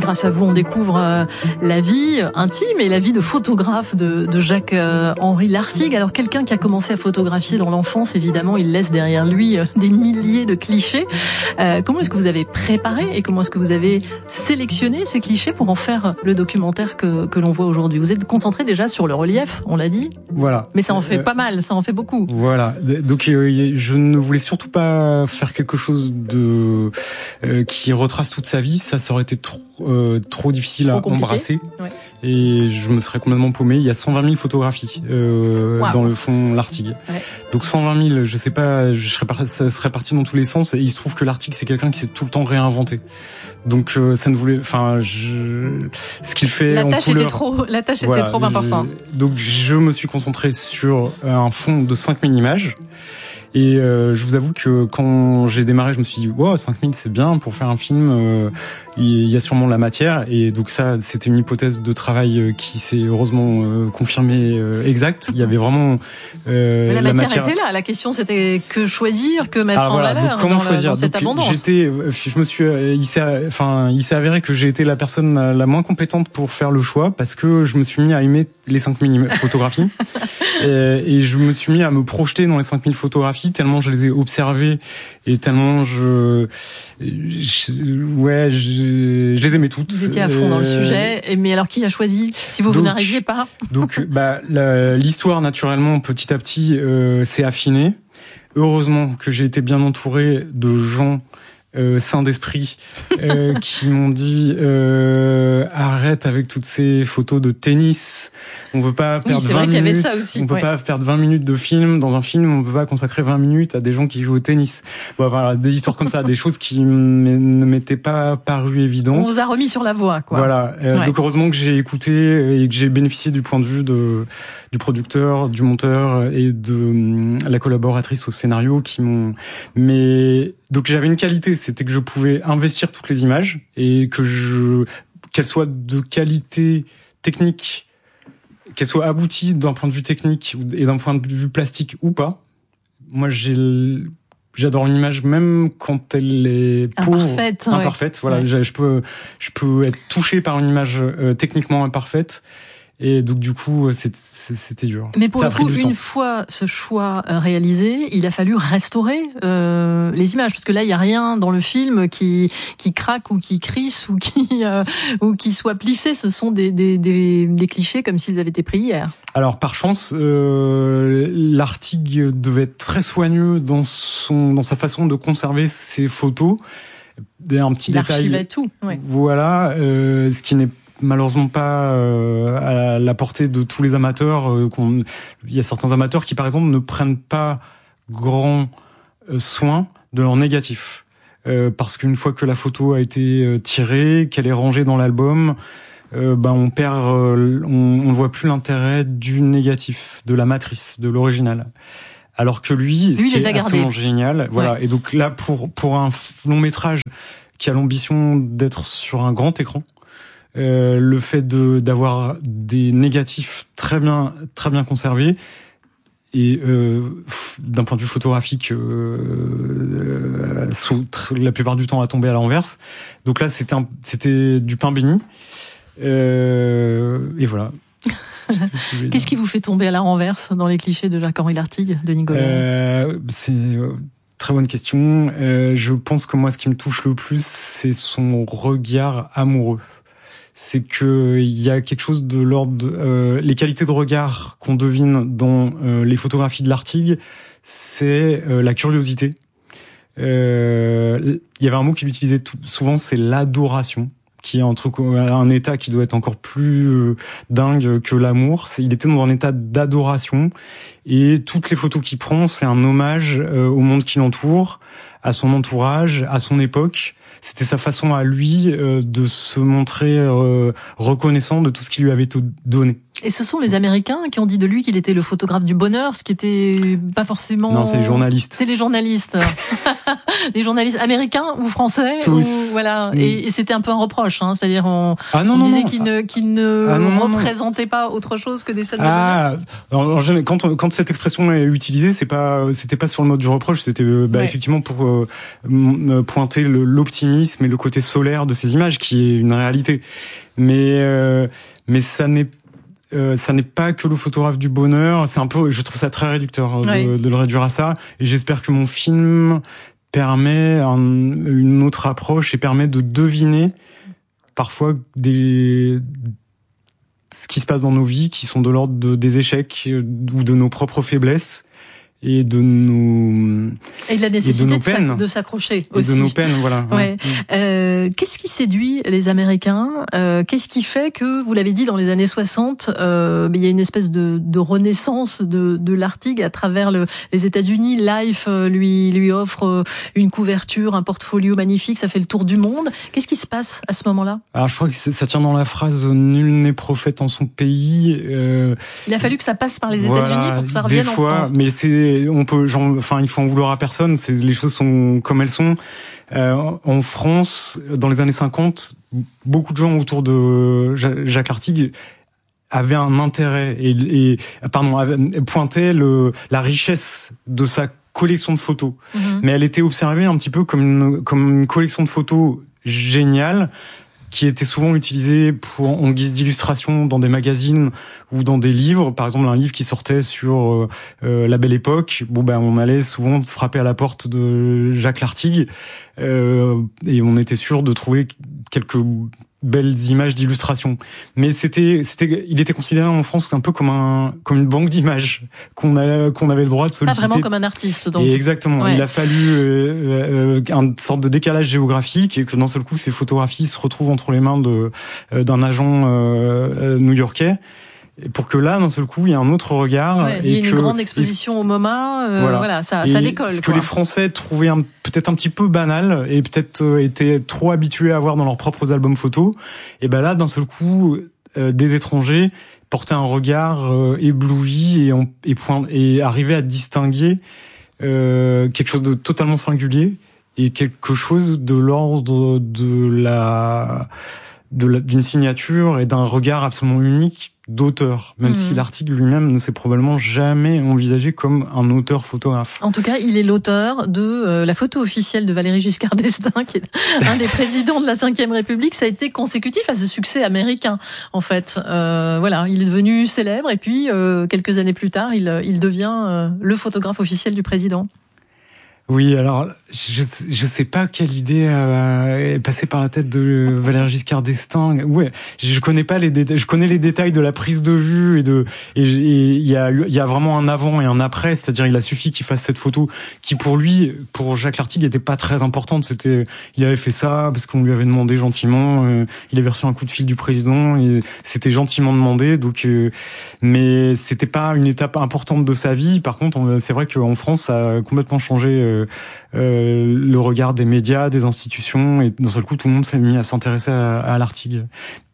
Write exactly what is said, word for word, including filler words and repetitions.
grâce à vous, on découvre euh, la vie intime et la vie de photographe de, de Jacques-Henri Lartigue. Alors, quelqu'un qui a commencé à photographier dans l'enfance, évidemment, il laisse derrière lui euh, des milliers de clichés. Euh, comment est-ce que vous avez préparé et comment est-ce que vous avez sélectionné ces clichés pour en faire le documentaire que, que l'on voit aujourd'hui? Vous êtes concentré déjà sur le relief, on l'a dit. Voilà. Mais ça en fait euh, pas mal, ça en fait beaucoup. Voilà. Donc, euh, je ne voulais surtout pas faire quelque chose de euh, qui retrace toute sa vie. Ça, ça aurait été trop, euh, trop difficile trop à compliqué. embrasser. Ouais. Et je me serais complètement paumé. Il y a cent vingt mille photographies euh, wow. dans le fond Lartigue. Ouais. Donc cent vingt mille, je sais pas, je serais par... ça serait parti dans tous les sens. Et il se trouve que Lartigue, c'est quelqu'un qui s'est tout le temps réinventé. Donc euh, ça ne voulait, enfin, je... ce qu'il fait la en tâche couleur, était trop, la tâche voilà, était trop importante. Je... Donc je me suis concentré sur un fond de cinq mille images. Et euh, je vous avoue que quand j'ai démarré, je me suis dit wow, cinq mille c'est bien pour faire un film, euh, il y a sûrement de la matière. Et donc ça, c'était une hypothèse de travail qui s'est heureusement euh, confirmée euh, exacte. Il y avait vraiment euh, Mais la, la matière, matière était là. La question c'était que choisir, que mettre Alors, en voilà, valeur donc, comment dans, choisir le, dans cette donc, abondance. J'étais, je me suis, il s'est, enfin, il s'est avéré que j'ai été la personne la moins compétente pour faire le choix parce que je me suis mis à aimer les cinq mille photographies et, et je me suis mis à me projeter dans les cinq mille photographies tellement je les ai observées et tellement je, je ouais, je, je les aimais toutes. Vous étiez à fond euh, dans le sujet. Et mais alors qui a choisi si vous, donc, vous n'arriviez pas? Donc, bah, la, l'histoire naturellement, petit à petit, euh, s'est affinée. Heureusement que j'ai été bien entouré de gens euh, sains d'esprit euh, qui m'ont dit euh, arrête avec toutes ces photos de tennis. On peut pas perdre oui, vingt minutes. Ça aussi, on peut ouais. pas perdre vingt minutes de film dans un film. On peut pas consacrer vingt minutes à des gens qui jouent au tennis. Bon, voilà, des histoires comme ça, des choses qui ne m'étaient pas parues évidentes. On vous a remis sur la voie, quoi. Voilà. Euh, ouais. Donc heureusement que j'ai écouté et que j'ai bénéficié du point de vue de du producteur, du monteur et de la collaboratrice au scénario qui m'ont. Mais donc j'avais une qualité, c'était que je pouvais investir toutes les images et que je qu'elles soient de qualité technique, qu'elles soient abouties d'un point de vue technique et d'un point de vue plastique ou pas. Moi, j'ai j'adore une image même quand elle est pauvre, imparfaite. imparfaite. Ouais. Voilà, ouais. je peux je peux être touché par une image euh, techniquement imparfaite. Et donc du coup, c'était dur. Mais pour ça le coup, une temps. fois ce choix réalisé, il a fallu restaurer euh, les images parce que là, il y a rien dans le film qui qui craque ou qui crisse ou qui euh, ou qui soit plissé. Ce sont des des des, des clichés comme s'ils avaient été pris hier. Alors par chance, euh, Lartigue devait être très soigneux dans son dans sa façon de conserver ses photos. Un petit il détail. archivait tout. Ouais. Voilà, euh, ce qui n'est malheureusement pas euh, à la portée de tous les amateurs. Euh, qu'on... Il y a certains amateurs qui, par exemple, ne prennent pas grand euh, soin de leur négatif. Euh, parce qu'une fois que la photo a été euh, tirée, qu'elle est rangée dans l'album, euh, ben on perd, euh, on ne voit plus l'intérêt du négatif, de la matrice, de l'original. Alors que lui, lui ce qui est gardés. absolument génial, voilà. Ouais. Et donc là, pour pour un long métrage qui a l'ambition d'être sur un grand écran, Euh, le fait de d'avoir des négatifs très bien très bien conservés et euh, d'un point de vue photographique euh, sous, la plupart du temps à tomber à l'inverse. Donc là c'était un, c'était du pain béni euh, et voilà. que Qu'est-ce qui vous fait tomber à la renverse dans les clichés de Jacques-Henri Lartigue, de Nicolas? euh, C'est euh, très bonne question. Euh, je pense que moi ce qui me touche le plus c'est son regard amoureux. C'est que il y a quelque chose de l'ordre de, euh, les qualités de regard qu'on devine dans euh, les photographies de Lartigue, c'est euh, la curiosité. Euh, il y avait un mot qu'il utilisait tout, souvent, c'est l'adoration, qui est un truc, un état qui doit être encore plus euh, dingue que l'amour. C'est, il était dans un état d'adoration et toutes les photos qu'il prend, c'est un hommage euh, au monde qui l'entoure, à son entourage, à son époque. C'était sa façon à lui euh, de se montrer euh, reconnaissant de tout ce qui lui avait tout donné. Et ce sont les Américains qui ont dit de lui qu'il était le photographe du bonheur, ce qui était pas forcément... Non, c'est les journalistes. C'est les journalistes. Les journalistes américains ou français. Tous. Ou, voilà. Mm. Et, et c'était un peu un reproche, hein. C'est-à-dire on, ah, non, on non, disait non. qu'il ne, qu'il ne ah, non, représentait non. pas autre chose que des scènes ah, de bonheur. Alors, quand, on, quand cette expression est utilisée, c'est pas, c'était pas sur le mode du reproche, c'était bah, ouais. effectivement pour euh, pointer le, l'optimisme et le côté solaire de ces images, qui est une réalité. Mais, euh, mais ça n'est Euh, ça n'est pas que le photographe du bonheur, c'est un peu, je trouve ça très réducteur de, ouais. de le réduire à ça, et j'espère que mon film permet un, une autre approche et permet de deviner parfois des ce qui se passe dans nos vies qui sont de l'ordre de, des échecs ou de nos propres faiblesses et de nos et de la nécessité de, peines, de s'accrocher aussi. Et de nos peines, voilà. Ouais. Ouais. Euh, qu'est-ce qui séduit les Américains ? euh, Qu'est-ce qui fait que, vous l'avez dit, dans les années soixante, euh, il y a une espèce de, de renaissance de, de l'Artigue à travers le, les États-Unis. Life lui lui offre une couverture, un portfolio magnifique, ça fait le tour du monde. Qu'est-ce qui se passe à ce moment-là ? Alors, je crois que ça tient dans la phrase « Nul n'est prophète en son pays euh, ». Il a fallu que ça passe par les États-Unis voilà, pour que ça revienne des fois, en France. Mais c'est on peut, genre, enfin, il faut en vouloir à personne. C'est les choses sont comme elles sont. Euh, en France, dans les années cinquante, beaucoup de gens autour de Jacques Lartigue avaient un intérêt et, et pardon, pointaient le la richesse de sa collection de photos. Mmh. Mais elle était observée un petit peu comme une, comme une collection de photos géniale, qui était souvent utilisé pour en guise d'illustration dans des magazines ou dans des livres. Par exemple, un livre qui sortait sur euh, la Belle Époque. Bon, ben, on allait souvent frapper à la porte de Jacques Lartigue euh, et on était sûr de trouver quelques belles images d'illustration. Mais c'était, c'était, il était considéré en France un peu comme un, comme une banque d'images qu'on a, qu'on avait le droit de solliciter. Pas vraiment comme un artiste, donc. Et exactement. Ouais. Il a fallu euh, euh, une sorte de décalage géographique et que d'un seul coup, ces photographies se retrouvent entre les mains de euh, d'un agent euh, new-yorkais. Pour que là, d'un seul coup, il y a un autre regard. Ouais, et il y a une que, grande exposition au MoMA, euh, voilà. voilà, ça, ça décolle. Ce quoi. que les Français trouvaient un, peut-être un petit peu banal et peut-être euh, étaient trop habitués à voir dans leurs propres albums photos, et ben là, d'un seul coup, euh, des étrangers portaient un regard euh, ébloui et, en, et, point, et arrivaient à distinguer euh, quelque chose de totalement singulier et quelque chose de l'ordre de la de la, d'une signature et d'un regard absolument unique d'auteur, même mmh. si l'article lui-même ne s'est probablement jamais envisagé comme un auteur photographe. En tout cas, il est l'auteur de euh, la photo officielle de Valéry Giscard d'Estaing, qui est un des présidents de la cinquième République. Ça a été consécutif à ce succès américain, en fait. Euh, voilà, il est devenu célèbre et puis euh, quelques années plus tard, il, il devient euh, le photographe officiel du président. Oui, alors je je sais pas quelle idée euh, est passée par la tête de Valéry Giscard d'Estaing. Ouais, je connais pas les détails. Je connais les détails de la prise de vue et de et il y a il y a vraiment un avant et un après. C'est-à-dire, il a suffi qu'il fasse cette photo qui pour lui, pour Jacques Lartigue, était pas très importante. C'était, il avait fait ça parce qu'on lui avait demandé gentiment. Euh, il avait reçu un coup de fil du président et c'était gentiment demandé. Donc, euh, mais c'était pas une étape importante de sa vie. Par contre, c'est vrai qu'en France, ça a complètement changé. Euh, Euh, le regard des médias, des institutions, et d'un seul coup tout le monde s'est mis à s'intéresser à, à Lartigue.